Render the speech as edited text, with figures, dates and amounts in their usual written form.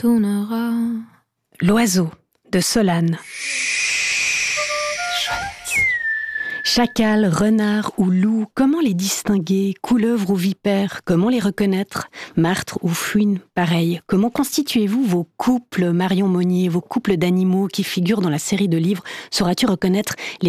tournera. L'oiseau de Solane. Chacal, renard ou loup, comment les distinguer? Couleuvre ou vipère, comment les reconnaître? Martre ou fouine, pareil. Comment constituez-vous vos couples, Marion Monnier, vos couples d'animaux qui figurent dans la série de livres? Sauras-tu reconnaître les